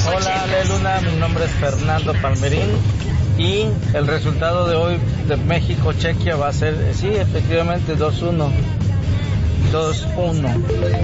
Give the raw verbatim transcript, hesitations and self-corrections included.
Hola, Ale Luna, mi nombre es Fernando Palmerín y el resultado de hoy de México-Chequia va a ser, sí, efectivamente, dos uno. dos uno.